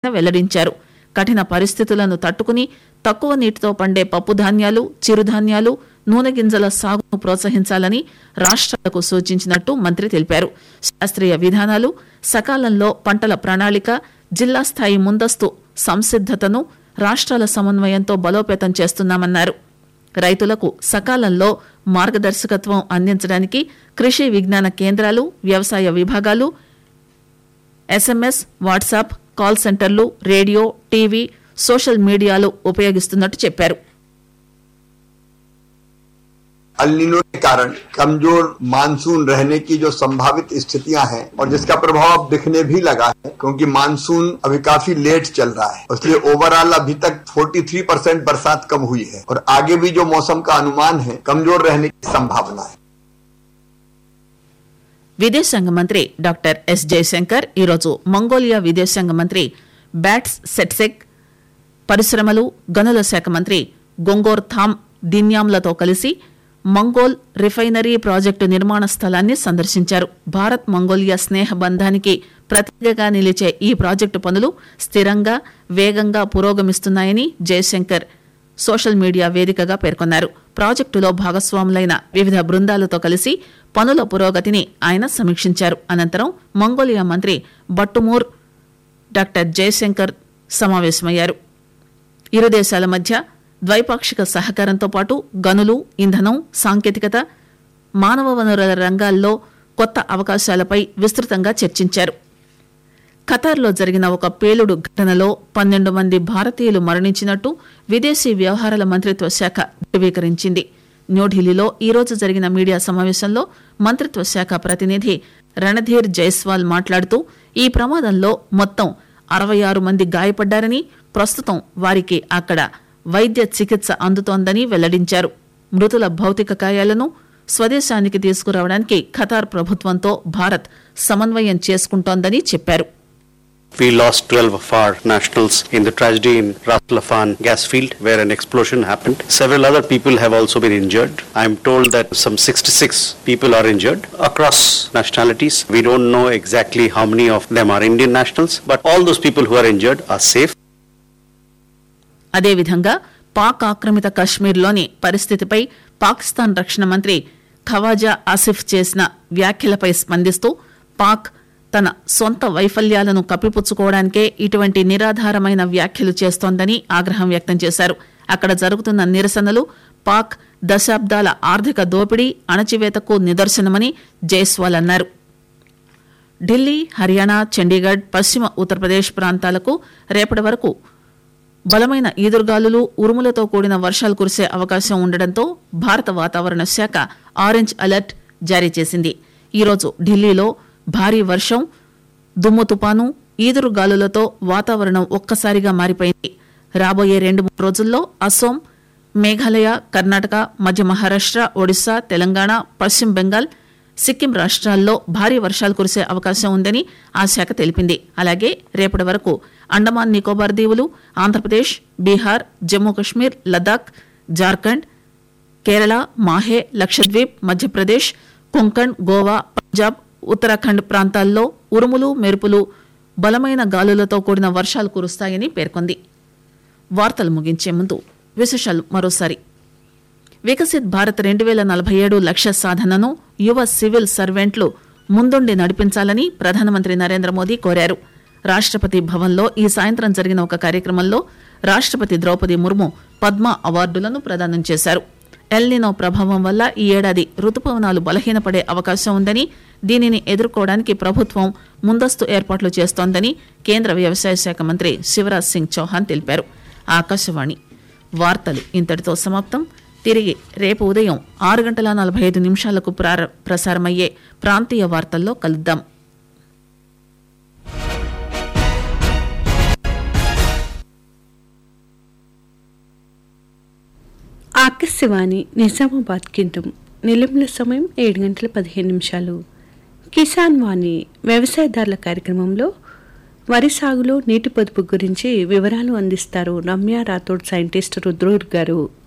వెల్లడించారు. కఠిన పరిస్థితులను తట్టుకుని తక్కువ నీటితో పండే పప్పుధాన్యాలు, చిరుధాన్యాలు, నూనె గింజల సాగును ప్రోత్సహించాలని రాష్ట్రాలకు సూచించినట్టు మంత్రి తెలిపారు. శాస్త్రీయ విధానాలు, సకాలంలో పంటల ప్రణాళిక, జిల్లా స్థాయి ముందస్తు సంసిద్దతను రాష్ట్రాల సమన్వయంతో బలోపేతం చేస్తున్నామన్నారు. రైతులకు సకాలంలో మార్గదర్శకత్వం అందించడానికి కృషి విజ్ఞాన కేంద్రాలు, వ్యవసాయ విభాగాలు, ఎస్ఎంఎస్, వాట్సాప్, కాల్ సెంటర్లు, రేడియో, టీవీ, సోషల్ మీడియాలు ఉపయోగిస్తున్నట్టు చెప్పారు. अल नीनो के कारण कमजोर मानसून रहने की जो संभावित स्थितियां हैं और जिसका प्रभाव अब दिखने भी लगा है, क्योंकि मानसून अभी काफी लेट चल रहा है, इसलिए ओवरऑल अभी तक 43% बरसात कम हुई है और आगे भी जो मौसम का अनुमान है कमजोर रहने की संभावना है. విదేశాంగ మంత్రి డాక్టర్ ఎస్ జయశంకర్ ఈరోజు మంగోలియా విదేశాంగ మంత్రి బ్యాట్స్ సెట్సెక్, పరిశ్రమలు, గనుల శాఖ మంత్రి గొంగోర్ థామ్ దిన్యామ్లతో కలిసి మంగోల్ రిఫైనరీ ప్రాజెక్టు నిర్మాణ స్థలాన్ని సందర్శించారు. భారత్ మంగోలియా స్నేహ బంధానికి ప్రతీకగా నిలిచే ఈ ప్రాజెక్టు పనులు స్థిరంగా, వేగంగా పురోగమిస్తున్నాయని జయశంకర్ సోషల్ మీడియా వేదికగా పేర్కొన్నారు. ప్రాజెక్టులో భాగస్వాములైన వివిధ బృందాలతో కలిసి పనుల పురోగతిని ఆయన సమీక్షించారు. అనంతరం మంగోలియా మంత్రి బట్టుమూర్ డాక్టర్ జయశంకర్ సమావేశమయ్యారు. ఇరు దేశాల మధ్య ద్వైపాక్షిక సహకారంతో పాటు గనులు, ఇంధనం, సాంకేతికత, మానవ వనరుల రంగాల్లో కొత్త అవకాశాలపై విస్తృతంగా చర్చించారు. ఖతార్లో జరిగిన ఒక పేలుడు ఘటనలో 12 మంది భారతీయులు మరణించినట్టు విదేశీ వ్యవహారాల మంత్రిత్వ శాఖ ధృవీకరించింది. న్యూఢిల్లీలో ఈరోజు జరిగిన మీడియా సమావేశంలో మంత్రిత్వ శాఖ ప్రతినిధి రణధీర్ జైస్వాల్ మాట్లాడుతూ ఈ ప్రమాదంలో మొత్తం 66 మంది గాయపడ్డారని, ప్రస్తుతం వారికి అక్కడ వైద్య చికిత్స అందుతోందని వెల్లడించారు. మృతుల భౌతిక కాయాలను స్వదేశానికి తీసుకురావడానికి ఖతార్ ప్రభుత్వంతో భారత్ సమన్వయం చేసుకుంటోందని చెప్పారు. We lost 12 of our nationals in the tragedy in Ras Laffan gas field where an explosion happened. Several other people have also been injured. I am told that some 66 people are injured across nationalities. We don't know exactly how many of them are Indian nationals, but all those people who are injured are safe. అదేవిధంగా పాక్ ఆక్రమిత కశ్మీర్లోని పరిస్థితిపై పాకిస్తాన్ రక్షణ మంత్రి ఖవాజా ఆసిఫ్ చేసిన వ్యాఖ్యలపై స్పందిస్తూ పాక్ తన సొంత వైఫల్యాలను కప్పిపుచ్చుకోవడానికే ఇటువంటి నిరాధారమైన వ్యాఖ్యలు చేస్తోందని ఆగ్రహం వ్యక్తం చేశారు. అక్కడ జరుగుతున్న నిరసనలు పాక్ దశాబ్దాల ఆర్థిక దోపిడీ, అణచివేతకు నిదర్శనమని జైస్వాల్ అన్నారు. ఢిల్లీ, హర్యానా, చండీగఢ్, పశ్చిమ ఉత్తరప్రదేశ్ ప్రాంతాలకు రేపటి వరకు బలమైన ఈదురుగాలులు, ఉరుములతో కూడిన వర్షాలు కురిసే అవకాశం ఉండడంతో భారత వాతావరణ శాఖ ఆరెంజ్ అలర్ట్ జారీ చేసింది. ఈరోజు ఢిల్లీలో భారీ వర్షం, దుమ్ము తుపాను, ఈదురుగాలులతో వాతావరణం ఒక్కసారిగా మారిపోయింది. రాబోయే 2-3 రోజుల్లో అస్సోం, మేఘాలయ, కర్ణాటక, మధ్య మహారాష్ట్ర, ఒడిశా, తెలంగాణ, పశ్చిమ బెంగాల్, సిక్కిం రాష్ట్రాల్లో భారీ వర్షాలు కురిసే అవకాశం ఉందని ఆ శాఖ తెలిపింది. అలాగే రేపటి వరకు అండమాన్ నికోబార్ దీవులు, ఆంధ్రప్రదేశ్, బీహార్, జమ్మూ కశ్మీర్, లద్దాఖ్, జార్ఖండ్, కేరళ, మాహే, లక్షద్వీప్, మధ్యప్రదేశ్, కొంకణ్, గోవా, పంజాబ్, ఉత్తరాఖండ్ ప్రాంతాల్లో ఉరుములు, మెరుపులు, బలమైన గాలులతో కూడిన వర్షాలు కురుస్తాయని పేర్కొంది. వార్తలు ముగించే ముందు విశేషాలు మరోసారి. వికసిత్ భారత్ 2047 లక్ష్య సాధనను యువ సివిల్ సర్వెంట్లు ముందుండి నడిపించాలని ప్రధానమంత్రి నరేంద్ర మోదీ కోరారు. రాష్ట్రపతి భవన్లో ఈ సాయంత్రం జరిగిన ఒక కార్యక్రమంలో రాష్ట్రపతి ద్రౌపది ముర్ము పద్మ అవార్డులను ప్రదానం చేశారు. ఎల్నినో ప్రభావం వల్ల ఈ ఏడాది రుతుపవనాలు బలహీనపడే అవకాశం ఉందని, దీనిని ఎదుర్కోవడానికి ప్రభుత్వం ముందస్తు ఏర్పాట్లు చేస్తోందని కేంద్ర వ్యవసాయ శాఖ మంత్రి శివరాజ్ సింగ్ చౌహాన్ తెలిపారు. ఆకాశవాణి వార్తలు ఇంతటితో సమాప్తం. తిరిగి రేపు ఉదయం 6:45 ప్రసారమయ్యే ప్రాంతీయ వార్తల్లో కలుద్దాం. ఆకాశవాణి నిజామాబాద్ కేంద్రం. నిలయంలో సమయం 7:15. కిసాన్ వాణి వ్యవసాయదారుల కార్యక్రమంలో వరి సాగులో నీటి పొదుపు గురించి వివరాలు అందిస్తారు రమ్య రాథోడ్, సైంటిస్ట్ రుద్రూర్ గారు.